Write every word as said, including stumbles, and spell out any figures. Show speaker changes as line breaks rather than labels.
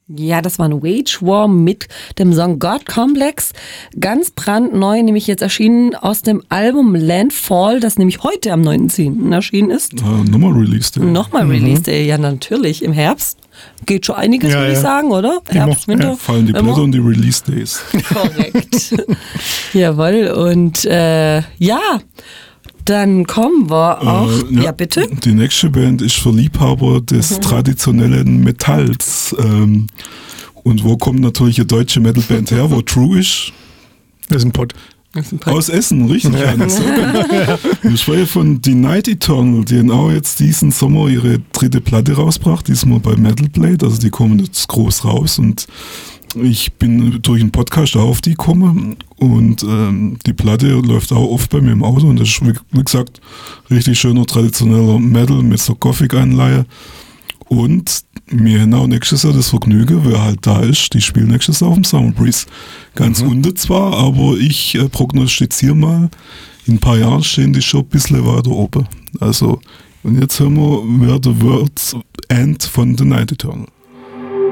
Ja, das war ein Wage War mit dem Song God Complex. Ganz brandneu, nämlich jetzt erschienen aus dem Album Landfall, das nämlich heute am neunten zehnten erschienen ist.
Uh, nochmal Release Day.
Nochmal mhm. Release Day, ja natürlich, im Herbst. Geht schon einiges, ja, würde ja. ich sagen, oder? Herbst, Winter.
Ja, fallen die Blätter und die Release Days.
Korrekt. Jawohl, und äh, ja... Dann kommen wir auch. Äh, ja, ja, bitte.
Die nächste Band ist für Liebhaber des mhm. traditionellen Metalls. Ähm, und wo kommt natürlich eine deutsche Metalband her, wo True ist?
Das ist ein Pott.
Aus Essen, richtig. Ja. Ja. Ich spreche von The Night Eternal, die haben auch jetzt diesen Sommer ihre dritte Platte rausgebracht, diesmal bei Metal Blade. Also die kommen jetzt groß raus und ich bin durch einen Podcast auch auf die gekommen und ähm, die Platte läuft auch oft bei mir im Auto und das ist, wie, wie gesagt, richtig schöner traditioneller Metal mit so Gothic-Anleihe. Und wir haben auch nächstes Jahr das Vergnügen, wer halt da ist, die spielen nächstes Jahr auf dem Summer Breeze. Ganz mhm. unten zwar, aber ich äh, prognostiziere mal, in ein paar Jahren stehen die schon ein bisschen weiter oben. Also, und jetzt hören wir Where the World's End von The Night Eternal.